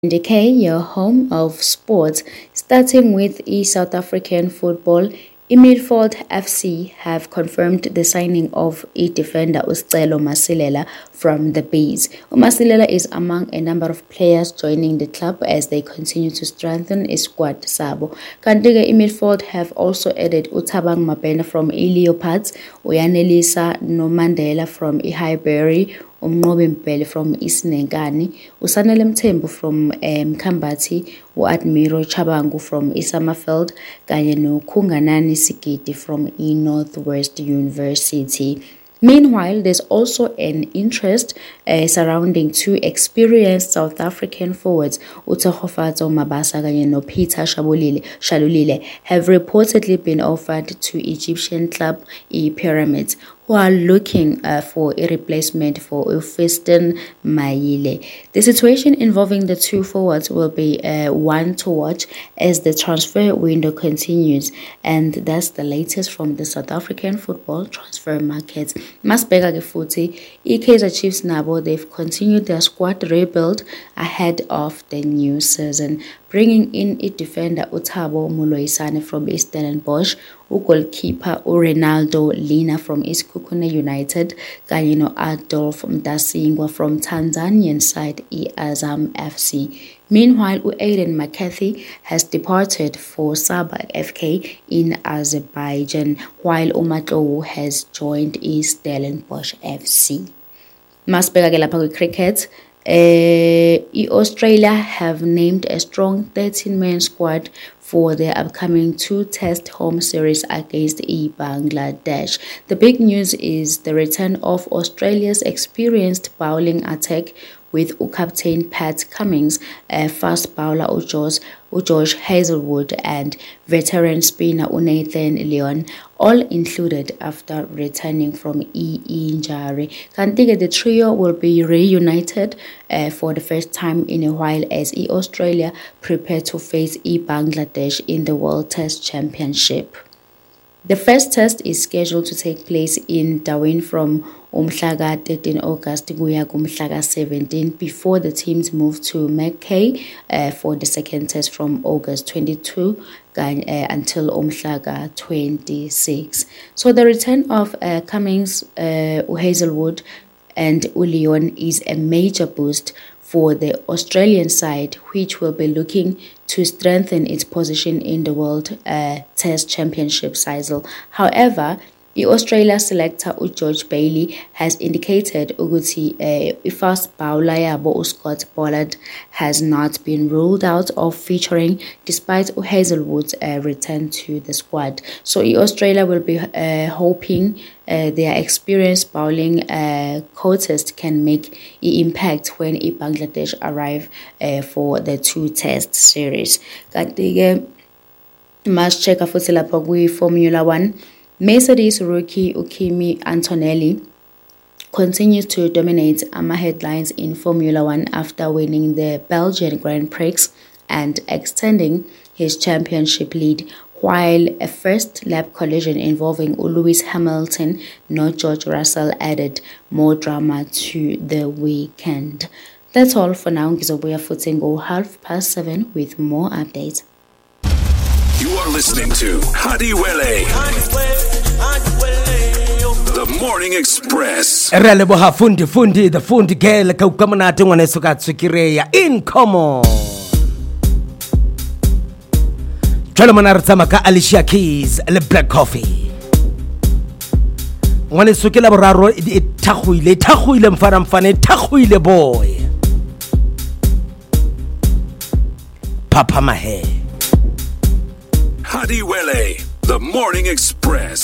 Decay, your home of sports, starting with South African football. Midfield FC have confirmed the signing of defender Uscelo Masilela from the base. Masilela is among a number of players joining the club as they continue to strengthen its squad sabo. Kanti midfield have also added Utabang Mabena from Leopards, Uyanelisa Nomandela from Highbury, Umnqobi Mpele from Isinengani, Usanele Mthembu from Mkambati, Admiral Chabangu from Summerfield, kanye noKhunganani Sigidi from Northwest University. Meanwhile, there's also an interest surrounding two experienced South African forwards, Utohofazo Mabasa and Peter Shalulile, have reportedly been offered to Egyptian club Pyramids, who are looking for a replacement for Fiston Maile. The situation involving the two forwards will be one to watch as the transfer window continues, and that's the latest from the South African football transfer market. Masbeka Gefuti, Kaizer Chiefs nabo, they've continued their squad rebuild ahead of the new season, bringing in defender Utabo Muloisane from Stellenbosch, goalkeeper Ronaldo Lina from Isikukune United, kanye Adolf Mdasingwa from Tanzanian side Azam FC. Meanwhile, Aiden McCarthy has departed for Sabah FK in Azerbaijan, while Umatlowu has joined Stellenbosch FC. Masbeka lapha cricket. Australia have named a strong 13-man squad for their upcoming two-test home series against Bangladesh. The big news is the return of Australia's experienced bowling attack with captain Pat Cummins, fast bowler Josh Hazelwood, and veteran spinner Nathan Lyon, all included after returning from injury. Kanti the trio will be reunited for the first time in a while as Australia prepare to face Bangladesh in the World Test Championship. The first test is scheduled to take place in Darwin from umhlaka 13 August kuya kumhlaka 17 before the teams move to Mackay for the second test from August 22 until umhlaka 26. So the return of Cummins, Hazelwood and Leon is a major boost for the Australian side, which will be looking to strengthen its position in the World Test Championship cycle. However, the Australia selector George Bailey has indicated that fast bowler yabo Scott Pollard has not been ruled out of featuring despite Hazelwood's return to the squad. So Australia will be hoping their experienced bowling contest can make an impact when Bangladesh arrive for the two-test series. Must check futhi lapha kwi-Formula 1. Mercedes rookie Kimi Antonelli continues to dominate headlines in Formula 1 after winning the Belgian Grand Prix and extending his championship lead, while a first-lap collision involving Lewis Hamilton, not George Russell, added more drama to the weekend. That's all for now. Ngizobuya futhi ngo 7:30 with more updates. You are listening to Hadiwele, the Morning Express. Releboha fundi, the fundi girl ka ukamanate ngwane suka tsukireya in common. Jalo mana re tsama ka Alicia Keys le Black Coffee. Ngwane sukela boraro e thaghuile mfana thaghuile boy. Papa Mahe. Hadiwele, the Morning Express.